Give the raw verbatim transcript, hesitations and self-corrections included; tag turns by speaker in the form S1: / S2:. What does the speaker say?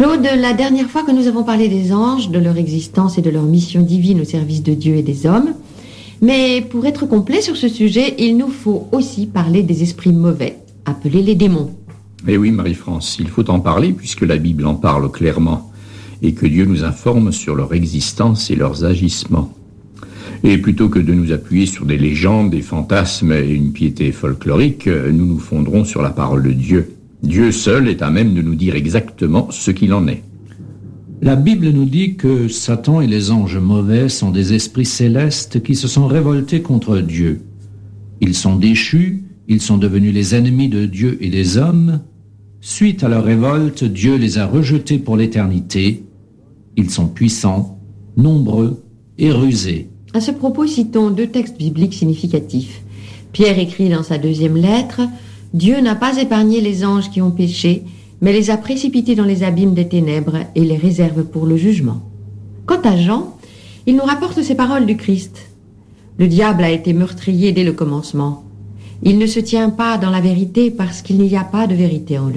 S1: Claude, la dernière fois que nous avons parlé des anges, de leur existence et de leur mission divine au service de Dieu et des hommes, mais pour être complet sur ce sujet, il nous faut aussi parler des esprits mauvais, appelés les démons.
S2: Eh oui, Marie-France, il faut en parler puisque la Bible en parle clairement et que Dieu nous informe sur leur existence et leurs agissements. Et plutôt que de nous appuyer sur des légendes, des fantasmes et une piété folklorique, nous nous fonderons sur la parole de Dieu. Dieu seul est à même de nous dire exactement ce qu'il en est.
S3: La Bible nous dit que Satan et les anges mauvais sont des esprits célestes qui se sont révoltés contre Dieu. Ils sont déchus, ils sont devenus les ennemis de Dieu et des hommes. Suite à leur révolte, Dieu les a rejetés pour l'éternité. Ils sont puissants, nombreux et rusés.
S1: À ce propos, citons deux textes bibliques significatifs. Pierre écrit dans sa deuxième lettre « Dieu n'a pas épargné les anges qui ont péché, mais les a précipités dans les abîmes des ténèbres et les réserve pour le jugement. » Quant à Jean, il nous rapporte ces paroles du Christ. « Le diable a été meurtrier dès le commencement. Il ne se tient pas dans la vérité parce qu'il n'y a pas de vérité en lui.